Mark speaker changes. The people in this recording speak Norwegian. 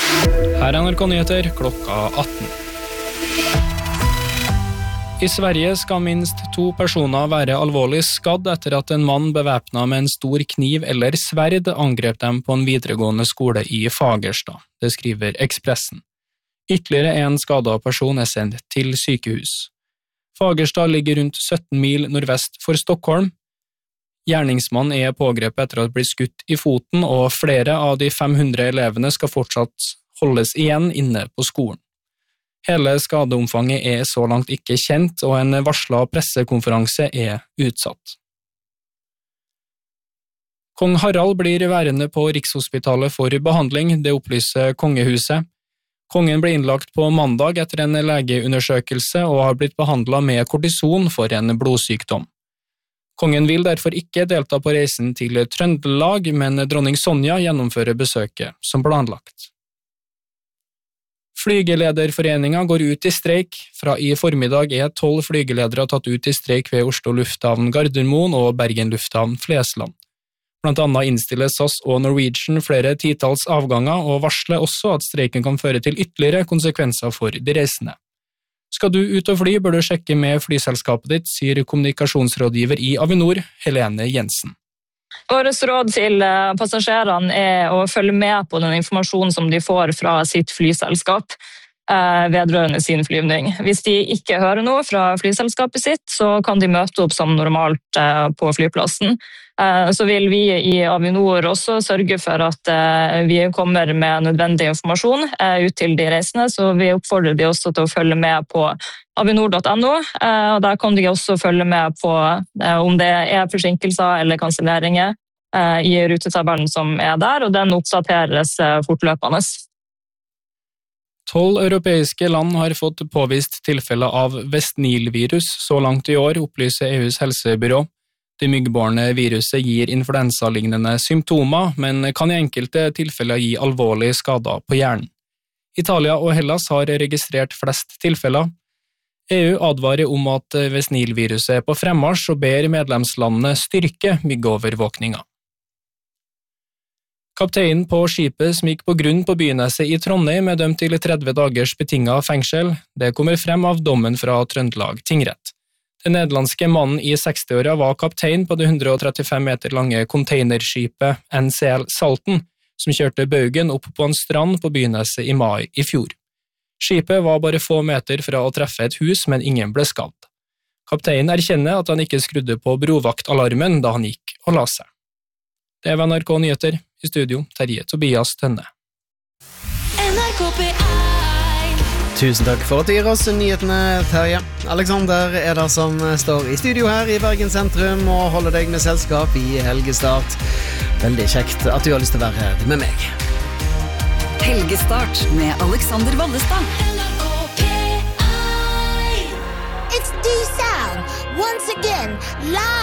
Speaker 1: Her NRK Nyheter klokka 18. I Sverige skal minst 2 personer være alvorlig skadd etter at en mann bevæpnet med en stor kniv eller sverd angrep dem på en videregående skole i Fagersta, det skriver Expressen. Ytterligere en skadet person er sendt til sykehus. Fagersta ligger rundt 17 mil nordvest for Stockholm. Gjerningsmannen er pågrepet etter å ha blitt skutt i foten, og flere av de 500 elevene skal fortsatt holdes igjen inne på skolen. Hele skadeomfanget er så langt ikke kjent, og en varslet pressekonferanse er utsatt. Kong Harald blir værende på Rikshospitalet for behandling, det opplyser kongehuset. Kongen ble innlagt på mandag etter en legeundersøkelse og har blitt behandlet med kortison for en blodsykdom. Kongen vil derfor ikke delta på reisen til Trøndelag, men dronning Sonja gjennomfører besøket som planlagt. Flygelederforeningen går ut i streik. Fra i formiddag er 12 flygeledere tatt ut i streik ved Oslo lufthavn Gardermoen og Bergen lufthavn Flesland. Blant annet innstiller SAS og Norwegian flere titalls avganger og varsler også at streiken kan føre til ytterligere konsekvenser for de reisende. Skal du ut og fly, bør du sjekke med flyselskapet ditt, sier kommunikasjonsrådgiver i Avinor, Helene Jensen.
Speaker 2: Vårt råd til passasjerene er å følge med på den informasjonen som de får fra sitt flyselskap vedrørende sin flyvning. Hvis de ikke hører noe fra flyselskapet sitt, så kan de møte opp som normalt på flyplassen. Så vil vi i Avinor også sørge for at vi kommer med nødvendig informasjon ut til de reisende, så vi oppfordrer de også til å følge med på avinor.no, og der kan de også følge med på om det er forsinkelser eller kanselleringer i rutetabellen som er der, og den oppdateres fortløpende.
Speaker 1: 12 europeiske land har fått påvist tilfeller av West Nile-virus så langt i år, opplyser EUs helsebyrå. Det myggbårne viruset gir influensalignende symptomer, men kan i enkelte tilfeller gi alvorlige skader på hjernen. Italia og Hellas har registrert flest tilfeller. EU advarer om at West Nile-viruset er på fremmarsj og ber medlemslandene styrke myggovervåkninga. Kapteinen på skipet som gikk på grunn på Byneset i Trondheim er dømt til 30 dagers betinget fengsel. Det kommer frem av dommen fra Trøndelag tingrett. Den nederlandske mannen i 60-åra var kaptein på det 135 meter lange containerskipet NCL Salten, som kjørte Baugen opp på en strand på Byneset i mai i fjor. Skipet var bare få meter fra å treffe et hus, men ingen ble skadd. Kapteinen erkjenner at han ikke skrudde på brovaktalarmen da han gikk og la seg. Det var NRK Nyheter. I studio, Terje Tobias Tønne.
Speaker 3: Tusen takk for at du gir oss nyhetene, Terje. Alexander er der som står i studio her i Bergen sentrum og holder deg med selskap i helgestart. Veldig kjekt at du har lyst til å være her med meg.
Speaker 4: Helgestart med Alexander Vallestad.
Speaker 5: It's D-Sound, once again, live.